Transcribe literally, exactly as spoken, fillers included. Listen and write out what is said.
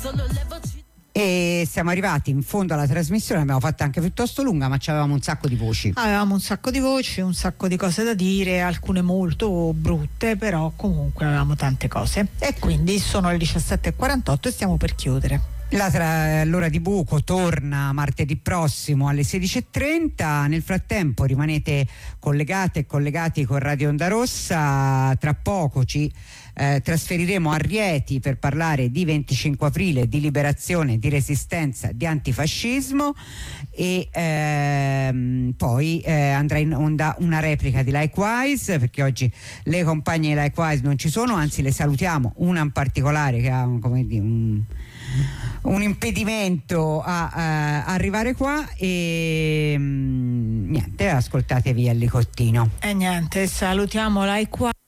E siamo arrivati in fondo alla trasmissione, l'abbiamo fatta anche piuttosto lunga, ma avevamo un sacco di voci. Avevamo un sacco di voci, un sacco di cose da dire, alcune molto brutte, però comunque avevamo tante cose. E quindi sono le diciassette e quarantotto e stiamo per chiudere. La tra, l'ora di buco torna martedì prossimo alle sedici e trenta. Nel frattempo rimanete collegate e collegati con Radio Onda Rossa. Tra poco ci eh, trasferiremo a Rieti per parlare di venticinque aprile, di liberazione, di resistenza, di antifascismo, e ehm, poi eh, andrà in onda una replica di Likewise, perché oggi le compagne di Likewise non ci sono, anzi le salutiamo, una in particolare che ha, come dire, un un impedimento a, a arrivare qua, e mh, niente, ascoltatevi Ellicottino. E niente, salutiamo Likewise.